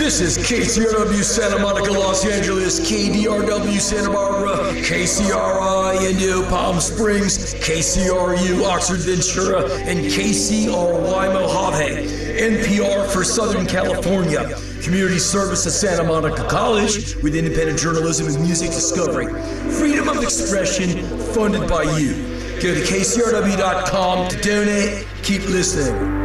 This is KCRW Santa Monica, Los Angeles, KDRW Santa Barbara, KCRI Indio Palm Springs, KCRU Oxford Ventura, and KCRY Mojave. NPR for Southern California. Community service at Santa Monica College with independent journalism and music discovery. Freedom of expression funded by you. Go to kcrw.com to donate. Keep listening.